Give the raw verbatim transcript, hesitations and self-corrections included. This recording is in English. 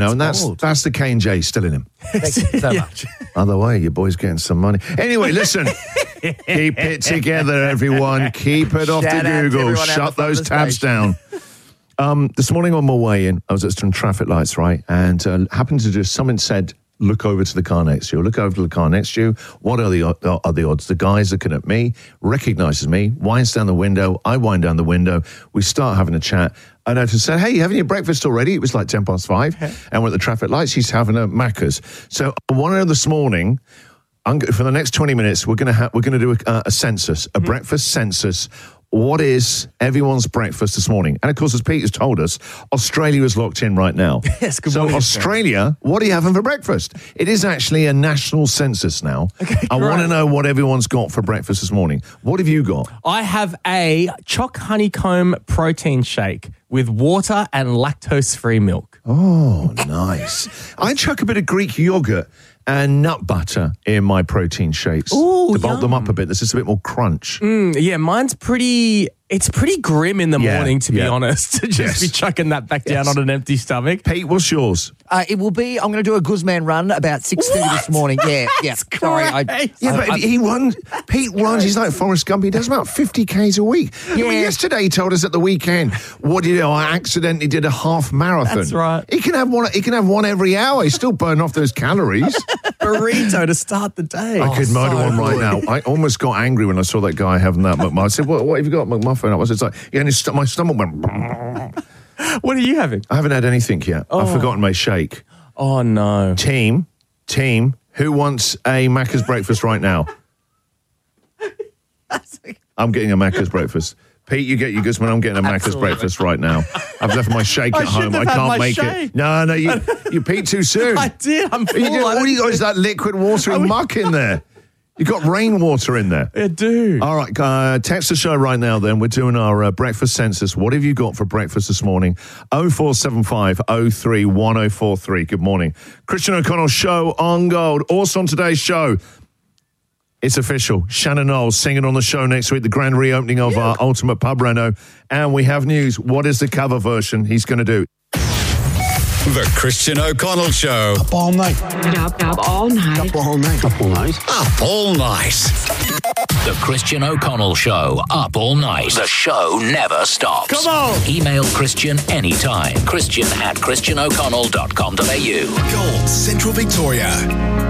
No, and that's bold. that's the K and J still in him. Thank you so much. Other way, your boy's getting some money. Anyway, listen. Keep it together, everyone. Keep it off Shout the out to Google. everyone out Shut the front those of the tabs station. down. Um, this morning on my way in, I was at some traffic lights, right? And uh, happened to just, someone said, look over to the car next to you. Look over to the car next to you. What are the, uh, are the odds? The guy's looking at me, recognises me, winds down the window. I wind down the window. We start having a chat. And I just said, hey, you having your breakfast already? It was like ten past five. And we're at the traffic lights. He's having a Macca's. So I wanted this morning, I'm, go- for the next twenty minutes, we're going to ha- we're going to do a, a census, a mm-hmm. breakfast census. What is everyone's breakfast this morning? And of course, as Pete has told us, Australia is locked in right now. Yes, good so morning, Australia, what are you having for breakfast? It is actually a national census now. Okay, I want to great. know what everyone's got for breakfast this morning. What have you got? I have a choc honeycomb protein shake with water and lactose-free milk. Oh, nice. I chuck a bit of Greek yogurt and nut butter in my protein shakes Ooh, to bulk yum. them up a bit. There's just a bit more crunch. Mm, yeah, mine's pretty... It's pretty grim in the Yeah, morning, to be yeah. honest, to just Yes. be chucking that back down Yes. on an empty stomach. Pete, what's yours? Uh, it will be, I'm going to do a Guzman run about six thirty this morning. Yeah, yeah. Sorry. I, great. Yeah, I- but I- he runs. Pete runs. He's like Forrest Gump. He does about fifty kays a week. I mean, Yeah. yesterday he told us at the weekend, "What did you know? I accidentally did a half marathon." That's right. He can have one. He can have one every hour. He's still burning off those calories. Burrito to start the day. I could Oh, murder so one right good. now. I almost got angry when I saw that guy having that McMuffin. I said, "What, what have you got, McMuffin?" I was just like, yeah, and his st- my stomach went. What are you having? I haven't had anything yet. I've Oh. forgotten my shake. Oh, no. Team, team, who wants a Macca's breakfast right now? I'm getting a Macca's breakfast. Pete, you get your Guzman. I'm getting a Macca's Absolutely. breakfast right now. I've left my shake I at home. shouldn't I have had can't my make shake. it. No, no, you you peed too soon. I did. I'm What full. are you doing? I What do you don't- got? Is that liquid water and muck in there? You got rainwater in there. I do. All right, uh, text the show right now then. We're doing our uh, breakfast census. What have you got for breakfast this morning? oh four seven five, oh three one oh four three. Good morning. Christian O'Connell show on Gold. Also on today's show, it's official. Shannon Knowles singing on the show next week, the grand reopening of our Ultimate Pub Reno. And we have news. What is the cover version he's going to do? The Christian O'Connell Show. Up all night. Up, up all night. Up all night. Up all night. Up all night. The Christian O'Connell Show, up all night. The show never stops. Come on! Email Christian anytime. Christian at christian o'connell dot com dot a u. Gold, Central Victoria.